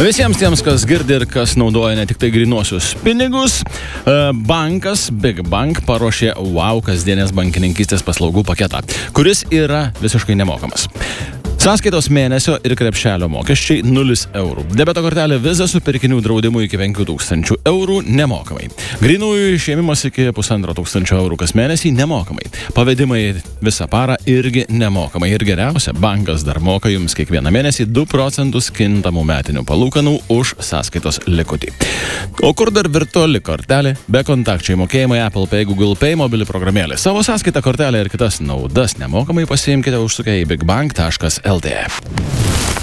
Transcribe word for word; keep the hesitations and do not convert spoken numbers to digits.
Visiems tiems, kas girdi ir kas naudoja ne tik tai grynuosius pinigus, bankas Big Bank paruošė wow kasdienės bankininkystės paslaugų paketą, kuris yra visiškai nemokamas. Sąskaitos mėnesio ir krepšelio mokesčiai nulis eurų. Debeto kortelė Visa su pirkinių draudimu iki penkių tūkstančių eurų nemokamai. Grynųjų išėmimas iki pusantro tūkstančio eurų kas mėnesį nemokamai. Pavedimai visą parą irgi nemokamai. Ir geriausia, bankas dar moka jums kiekvieną mėnesį du procentus kintamų metinių palūkanų už sąskaitos likutį. O kur dar virtuali kortelė, be kontakčiai mokėjimai Apple Pay, Google Pay, mobili programėlė. Savo sąskaitą, kortelę ir kitas naudas nemokamai pasiimkite užsukę į bigbank taškas lt.